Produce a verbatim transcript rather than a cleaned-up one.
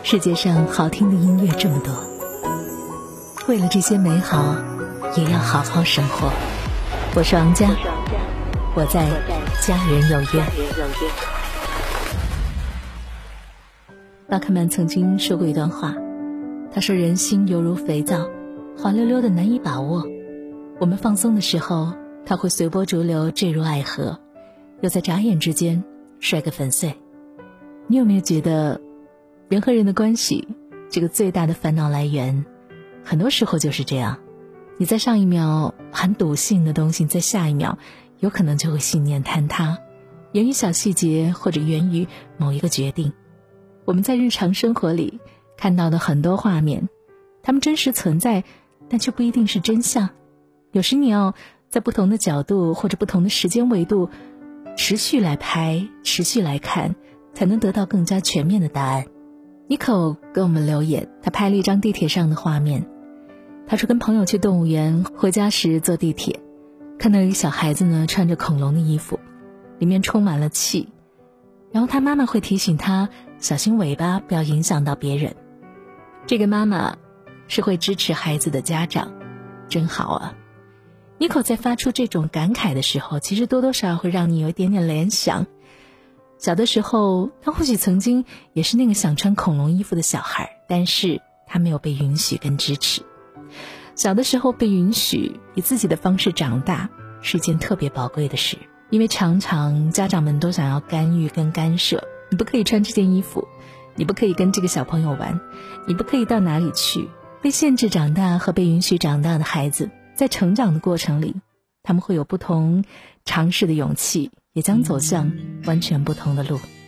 世界上好听的音乐这么多，为了这些美好，也要好好生活。我是王佳，我在家人有约。巴克曼曾经说过一段话，他说人心犹如肥皂，滑溜溜的难以把握。我们放松的时候，它会随波逐流坠入爱河，又在眨眼之间摔个粉碎。你有没有觉得人和人的关系这个最大的烦恼来源，很多时候就是这样，你在上一秒很笃信的东西，在下一秒有可能就会信念坍塌，源于小细节，或者源于某一个决定。我们在日常生活里看到的很多画面，它们真实存在，但却不一定是真相。有时你要在不同的角度或者不同的时间维度持续来拍，持续来看，才能得到更加全面的答案。妮可给我们留言，他拍了一张地铁上的画面。他说跟朋友去动物园，回家时坐地铁，看到一个小孩子呢穿着恐龙的衣服，里面充满了气，然后他妈妈会提醒他小心尾巴，不要影响到别人。这个妈妈是会支持孩子的家长，真好啊。妮可在发出这种感慨的时候，其实多多少少会让你有一点点联想。小的时候，他或许曾经也是那个想穿恐龙衣服的小孩，但是他没有被允许跟支持。小的时候被允许以自己的方式长大，是一件特别宝贵的事，因为常常家长们都想要干预跟干涉。你不可以穿这件衣服，你不可以跟这个小朋友玩，你不可以到哪里去。被限制长大和被允许长大的孩子，在成长的过程里，他们会有不同尝试的勇气，也将走向完全不同的路。